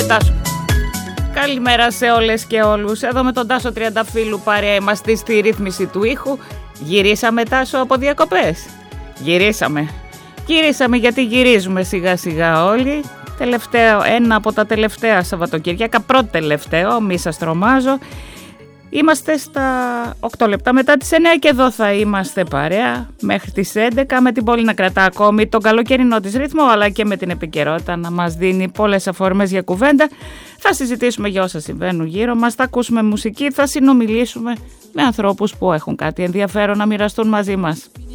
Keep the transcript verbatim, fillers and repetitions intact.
Γυρίσαμε Τάσο. Καλημέρα σε όλες και όλους. Εδώ με τον Τάσο Τριανταφύλου παρέα είμαστε στη ρύθμιση του ήχου. Γυρίσαμε Τάσο από διακοπές. Γυρίσαμε. Γυρίσαμε γιατί γυρίζουμε σιγά σιγά όλοι. Τελευταίο, ένα από τα τελευταία Σαββατοκύριακα, πρώτο τελευταίο, μη σας τρομάζω. Είμαστε στα οκτώ λεπτά μετά τις εννιά και εδώ θα είμαστε παρέα μέχρι τις έντεκα με την πόλη να κρατά ακόμη τον καλοκαιρινό της ρυθμό, αλλά και με την επικαιρότητα να μας δίνει πολλές αφορμές για κουβέντα. Θα συζητήσουμε για όσα συμβαίνουν γύρω μας, θα ακούσουμε μουσική, θα συνομιλήσουμε με ανθρώπους που έχουν κάτι ενδιαφέρον να μοιραστούν μαζί μας.